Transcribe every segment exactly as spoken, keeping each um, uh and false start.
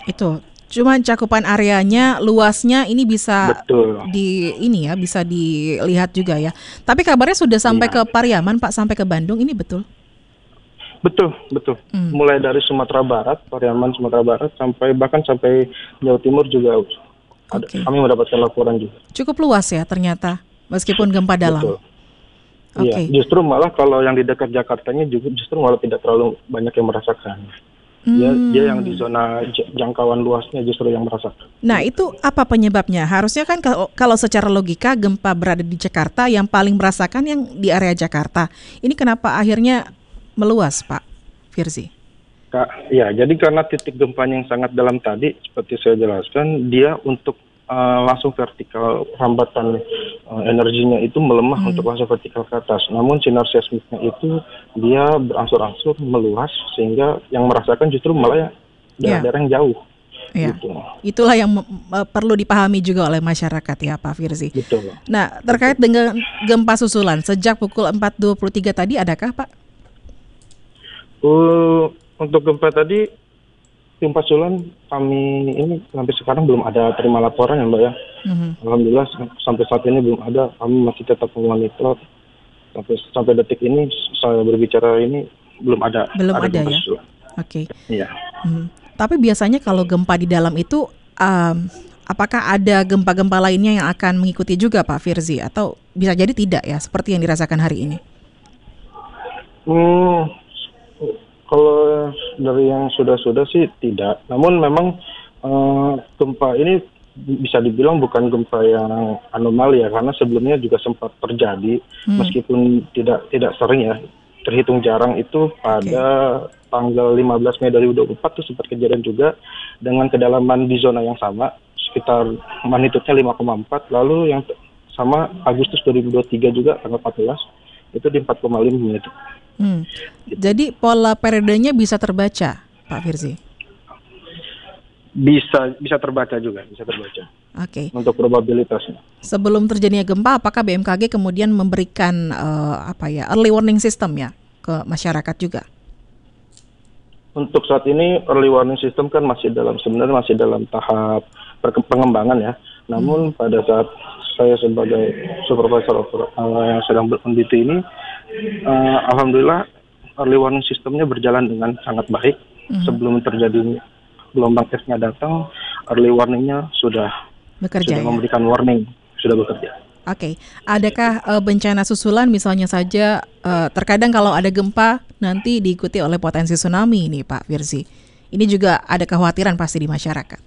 Itu cuma cakupan areanya, luasnya ini bisa Betul. di ini ya, bisa dilihat juga ya. Tapi kabarnya sudah sampai ke Iya. Pariaman, Pak, sampai ke Bandung, ini betul? Betul, betul. Hmm. Mulai dari Sumatera Barat, Pariaman Sumatera Barat, sampai bahkan sampai Jawa Timur juga ada, Oke. kami mendapatkan laporan juga. Cukup luas ya ternyata, meskipun gempa dalam. Betul. Oke. Iya, justru malah kalau yang di dekat Jakartanya juga justru malah tidak terlalu banyak yang merasakan. Dia, Hmm. dia yang di zona j- jangkauan luasnya justru yang merasakan. Nah, itu apa penyebabnya? Harusnya kan kalau, kalau secara logika gempa berada di Jakarta, yang paling merasakan yang di area Jakarta. Ini kenapa akhirnya meluas, Pak Firzi? Kak, ya, jadi karena titik gempanya yang sangat dalam tadi, seperti saya jelaskan, dia untuk uh, langsung vertikal, hambatan uh, energinya itu melemah Hmm. untuk langsung vertikal ke atas. Namun sinar seismiknya itu dia berangsur-angsur meluas, sehingga yang merasakan justru malah Ya. daerah-daerah yang jauh. Ya. Gitu. Itulah yang me- me- perlu dipahami juga oleh masyarakat ya, Pak Firzi. Betul. Nah, terkait dengan gempa susulan sejak pukul empat dua puluh tiga tadi, adakah, Pak? Uh, untuk gempa tadi, gempa susulan kami ini sampai sekarang belum ada terima laporan ya Mbak ya. Mhm. Alhamdulillah sampai saat ini belum ada. Kami masih tetap memonitor sampai sampai detik ini saya berbicara ini belum ada. Belum ada gempa ya? susulan. Oke. Iya. Mhm. Tapi biasanya kalau gempa di dalam itu, um, apakah ada gempa-gempa lainnya yang akan mengikuti juga, Pak Firzi? Atau bisa jadi tidak ya, seperti yang dirasakan hari ini? Hmm, kalau dari yang sudah-sudah sih tidak. Namun memang eh, gempa ini bisa dibilang bukan gempa yang anomali ya, karena sebelumnya juga sempat terjadi, Hmm. meskipun tidak tidak sering ya, terhitung jarang itu pada tanggal lima belas Mei dua ribu dua puluh empat itu sempat kejadian juga dengan kedalaman di zona yang sama, sekitar magnitudenya lima koma empat, lalu yang t- sama Agustus dua ribu dua puluh tiga juga tanggal empat belas itu di empat koma lima menit. Hmm. Jadi pola periodenya bisa terbaca, Pak Firzi? Bisa bisa terbaca juga, bisa terbaca Oke. untuk probabilitasnya. Sebelum terjadinya gempa, apakah B M K G kemudian memberikan eh, apa ya, early warning system ya ke masyarakat juga? Untuk saat ini early warning system kan masih dalam sebenarnya masih dalam tahap perke- pengembangan ya. Namun pada saat saya sebagai supervisor oper- uh, yang sedang berpeneliti ini, uh, alhamdulillah early warning systemnya berjalan dengan sangat baik. Mhm. Sebelum terjadi gelombang F-nya datang, early warningnya sudah Bekerja sudah ya? memberikan warning, sudah bekerja. Oke, adakah eh, bencana susulan misalnya saja eh, terkadang kalau ada gempa nanti diikuti oleh potensi tsunami ini, Pak Firzi? Ini juga ada kekhawatiran pasti di masyarakat.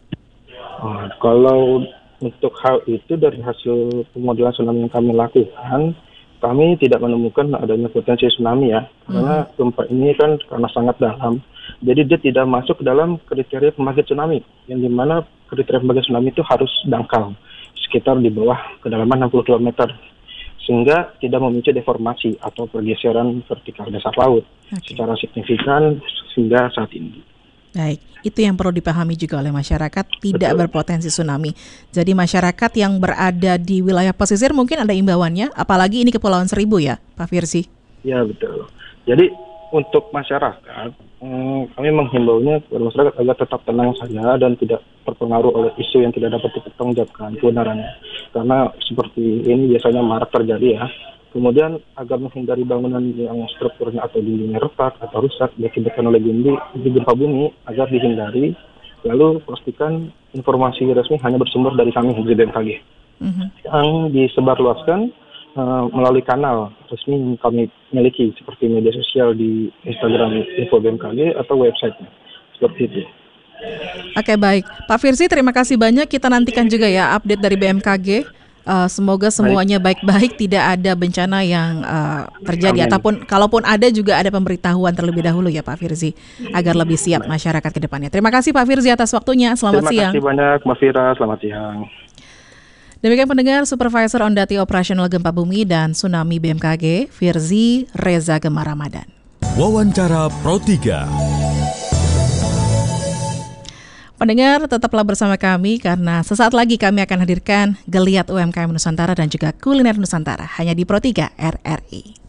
Oh, kalau untuk hal itu dari hasil pemodelan tsunami yang kami lakukan, kami tidak menemukan adanya potensi tsunami ya, karena gempa ini kan karena sangat dalam, jadi dia tidak masuk ke dalam kriteria pembangkit tsunami, yang dimana kriteria pembangkit tsunami itu harus dangkal, sekitar di bawah kedalaman enam puluh kilometer, sehingga tidak memicu deformasi atau pergeseran vertikal dasar laut Oke. secara signifikan hingga saat ini. Baik, itu yang perlu dipahami juga oleh masyarakat, tidak Betul. berpotensi tsunami. Jadi masyarakat yang berada di wilayah pesisir mungkin ada imbauannya, apalagi ini Kepulauan Seribu ya, Pak Firzi? Ya betul. Jadi untuk masyarakat, hmm, kami menghimbaunya kepada masyarakat agar tetap tenang saja dan tidak terpengaruh oleh isu yang tidak dapat dipertanggungjawabkan kebenarannya. Karena seperti ini biasanya marak terjadi ya. Kemudian agar menghindari bangunan yang strukturnya atau dindingnya retak atau rusak diakibatkan oleh gempa, gempa bumi agar dihindari. Lalu pastikan informasi resmi hanya bersumber dari kami di B M K G. Mhm. Yang disebarluaskan uh, melalui kanal resmi yang kami miliki seperti media sosial di Instagram Info B M K G atau websitenya seperti itu. Oke, baik. Pak Firzi, terima kasih banyak. Kita nantikan juga ya update dari B M K G. Uh, semoga semuanya baik-baik, tidak ada bencana yang uh, terjadi. Amin. Ataupun kalaupun ada juga ada pemberitahuan terlebih dahulu ya Pak Firzi, agar lebih siap masyarakat ke depannya. Terima kasih Pak Firzi atas waktunya. Selamat Terima siang. kasih banyak Mbak Fira, selamat siang. Demikian pendengar, Supervisor Ondati Operasional Gempa Bumi dan Tsunami B M K G, Firzi Reza Gemar Ramadan. Wawancara Pro tiga. Pendengar, tetaplah bersama kami karena sesaat lagi kami akan hadirkan Geliat U M K M Nusantara dan juga Kuliner Nusantara hanya di Pro tiga R R I.